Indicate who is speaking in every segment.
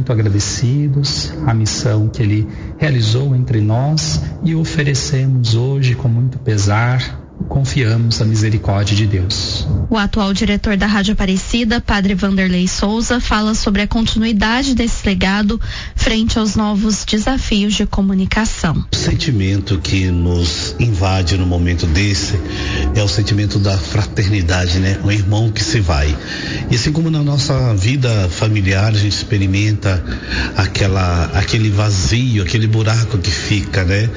Speaker 1: muito agradecidos à missão que ele realizou entre nós e oferecemos hoje com muito pesar. Confiamos na misericórdia de Deus.
Speaker 2: O atual diretor da Rádio Aparecida, Padre Vanderlei Souza, fala sobre a continuidade desse legado frente aos novos desafios de comunicação.
Speaker 3: O sentimento que nos invade no momento desse é o sentimento da fraternidade, né? Um irmão que se vai. E assim como na nossa vida familiar a gente experimenta aquele vazio, aquele buraco que fica, né?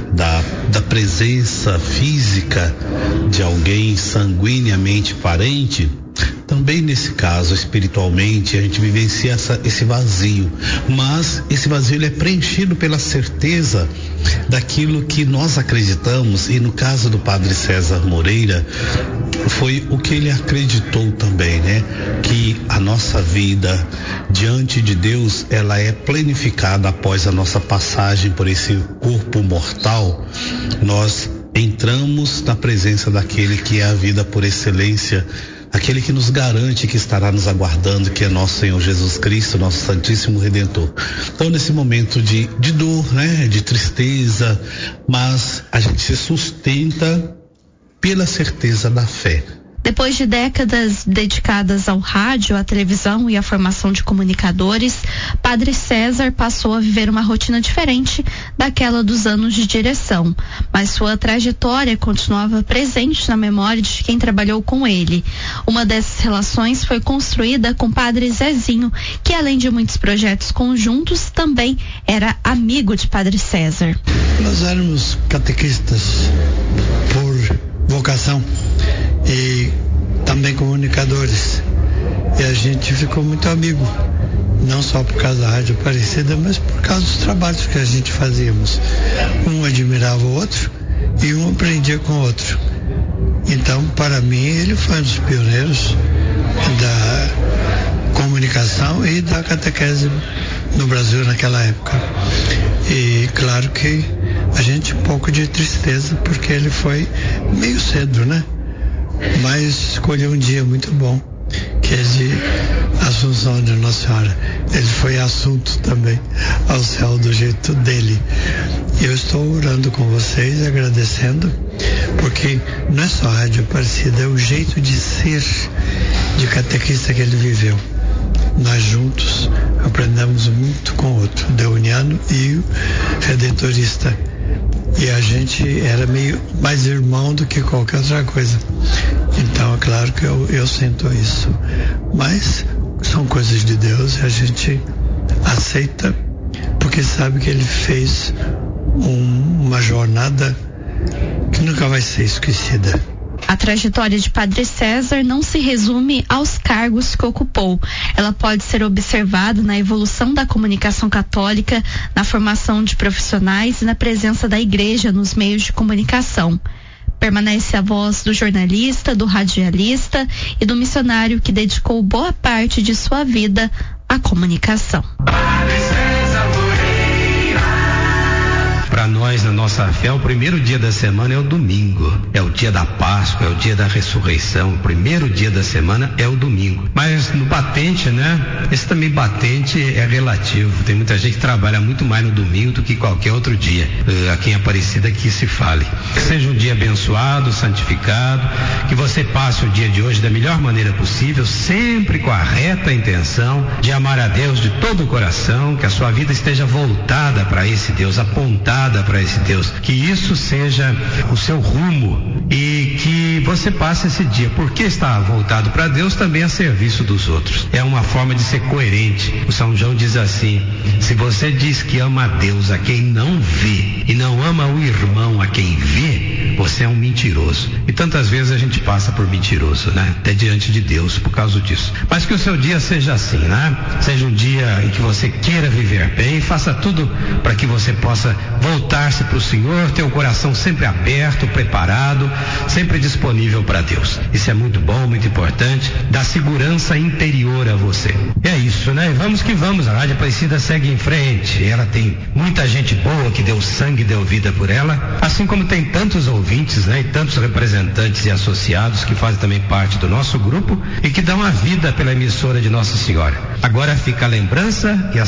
Speaker 3: Da presença física de alguém sanguineamente parente, também nesse caso, espiritualmente, a gente vivencia esse vazio, mas esse vazio ele é preenchido pela certeza daquilo que nós acreditamos, e no caso do Padre César Moreira, foi o que ele acreditou também, né? Que a nossa vida diante de Deus, ela é planificada após a nossa passagem por esse corpo mortal. Nós entramos na presença daquele que é a vida por excelência, aquele que nos garante que estará nos aguardando, que é nosso Senhor Jesus Cristo, nosso Santíssimo Redentor. Então, nesse momento de dor, né, de tristeza, mas a gente se sustenta pela certeza da fé.
Speaker 2: Depois de décadas dedicadas ao rádio, à televisão e à formação de comunicadores, Padre César passou a viver uma rotina diferente daquela dos anos de direção. Mas sua trajetória continuava presente na memória de quem trabalhou com ele. Uma dessas relações foi construída com Padre Zezinho, que além de muitos projetos conjuntos, também era amigo de Padre César.
Speaker 4: Nós éramos catequistas por vocação e também comunicadores, e a gente ficou muito amigo, não só por causa da Rádio Aparecida, mas por causa dos trabalhos que a gente fazíamos. Um admirava o outro e um aprendia com o outro. Então, para mim, ele foi um dos pioneiros da comunicação e da catequese no Brasil naquela época. E claro que a gente um pouco de tristeza, porque ele foi meio cedo, né? Mas escolheu um dia muito bom, que é de Assunção de Nossa Senhora. Ele foi assunto também ao céu do jeito dele. Eu estou orando com vocês, agradecendo, porque não é só a Rádio Aparecida, é o jeito de ser de catequista que ele viveu. Nós juntos aprendemos muito com o outro, deuniano e o redentorista. E a gente era meio mais irmão do que qualquer outra coisa. Então é claro que eu sinto isso. Mas são coisas de Deus e a gente aceita, porque sabe que ele fez uma jornada que nunca vai ser esquecida.
Speaker 2: A trajetória de Padre César não se resume aos cargos que ocupou. Ela pode ser observada na evolução da comunicação católica, na formação de profissionais e na presença da Igreja nos meios de comunicação. Permanece a voz do jornalista, do radialista e do missionário que dedicou boa parte de sua vida à comunicação.
Speaker 5: Para nós, na nossa fé, o primeiro dia da semana é o domingo. É o dia da Páscoa, é o dia da ressurreição. O primeiro dia da semana é o domingo. Mas no batente, né? Esse também batente é relativo. Tem muita gente que trabalha muito mais no domingo do que qualquer outro dia. Aqui em Aparecida que se fale. Que seja um dia abençoado, santificado. Que você passe o dia de hoje da melhor maneira possível, sempre com a reta intenção de amar a Deus de todo o coração. Que a sua vida esteja voltada para esse Deus, apontada para esse Deus, que isso seja o seu rumo e que você passe esse dia, porque está voltado para Deus, também a serviço dos outros. É uma forma de ser coerente. O São João diz assim: se você diz que ama a Deus a quem não vê e não ama o irmão a quem vê, você é um mentiroso. E tantas vezes a gente passa por mentiroso, né? Até diante de Deus por causa disso. Mas que o seu dia seja assim, né? Seja um dia em que você queira viver bem, faça tudo para que você possa voltar-se para o Senhor, ter o coração sempre aberto, preparado, sempre disponível para Deus. Isso é muito bom, muito importante, dá segurança interior a você. E é isso, né? Vamos que vamos, a Rádio Aparecida segue em frente, ela tem muita gente boa que deu sangue, deu vida por ela, assim como tem tantos ouvintes, né? E tantos representantes e associados que fazem também parte do nosso grupo e que dão a vida pela emissora de Nossa Senhora. Agora fica a lembrança e a